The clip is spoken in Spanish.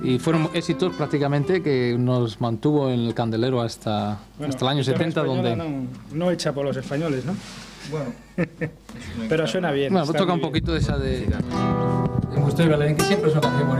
Y fueron éxitos prácticamente que nos mantuvo en el candelero hasta el año 70, donde... No hecha por los españoles, ¿no? Bueno, pero suena bien. Bueno, pues toca un poquito de esa de... Estoy Belén, que siempre es una canción bonita.